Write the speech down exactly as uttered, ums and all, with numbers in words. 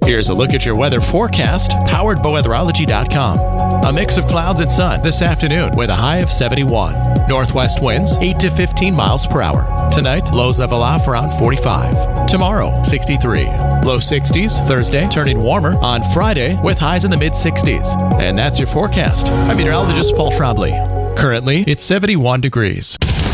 Here's a look at your weather forecast, powered by weatherology dot com. A mix of clouds and sun this afternoon with a high of seventy-one. Northwest winds eight to fifteen miles per hour. Tonight, lows level off around forty-five. Tomorrow, sixty-three. Low sixties. Thursday, turning warmer on Friday with highs in the mid sixties. And that's your forecast. I'm meteorologist Paul Trombley. Currently, it's seventy-one degrees.